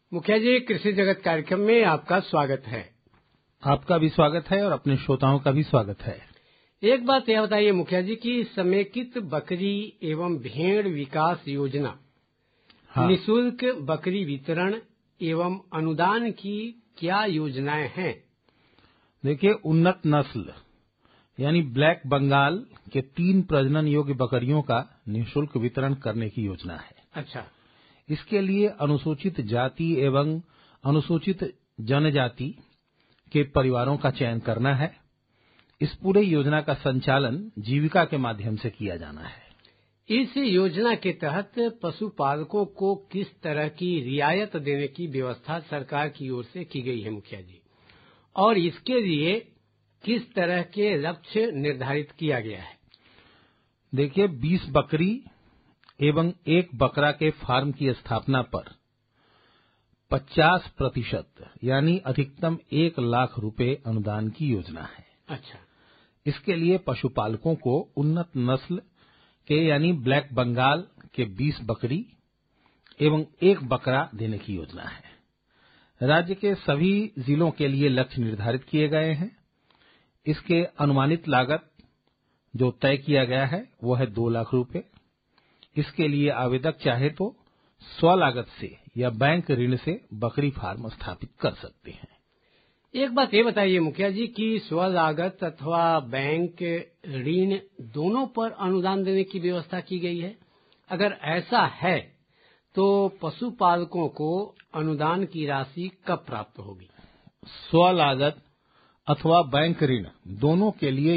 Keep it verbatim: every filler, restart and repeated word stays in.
मुखिया जी, कृषि जगत कार्यक्रम में आपका स्वागत है। आपका भी स्वागत है और अपने श्रोताओं का भी स्वागत है। एक बात यह बताइए मुखिया जी कि समेकित बकरी एवं भेड़ विकास योजना हाँ। निःशुल्क बकरी वितरण एवं अनुदान की क्या योजनाएं हैं? देखिए, उन्नत नस्ल यानी ब्लैक बंगाल के तीन प्रजनन योग्य बकरियों का निःशुल्क वितरण करने की योजना है। अच्छा। इसके लिए अनुसूचित जाति एवं अनुसूचित जनजाति के परिवारों का चयन करना है। इस पूरे योजना का संचालन जीविका के माध्यम से किया जाना है। इस योजना के तहत पशुपालकों को किस तरह की रियायत देने की व्यवस्था सरकार की ओर से की गई है मुखिया जी, और इसके लिए किस तरह के लक्ष्य निर्धारित किया गया है? देखिए, बीस बकरी एवं एक बकरा के फार्म की स्थापना पर पचास प्रतिशत यानी अधिकतम एक लाख रुपए अनुदान की योजना है। अच्छा। इसके लिए पशुपालकों को उन्नत नस्ल के यानी ब्लैक बंगाल के बीस बकरी एवं एक बकरा देने की योजना है। राज्य के सभी जिलों के लिए लक्ष्य निर्धारित किए गए हैं। इसके अनुमानित लागत जो तय किया गया है वो है दो लाख रुपए। इसके लिए आवेदक चाहे तो स्व लागत से या बैंक ऋण से बकरी फार्म स्थापित कर सकते हैं। एक बात ये बताइए मुखिया जी कि स्व लागत अथवा बैंक ऋण दोनों पर अनुदान देने की व्यवस्था की गई है। अगर ऐसा है तो पशुपालकों को अनुदान की राशि कब प्राप्त होगी? स्व लागत अथवा बैंक ऋण दोनों के लिए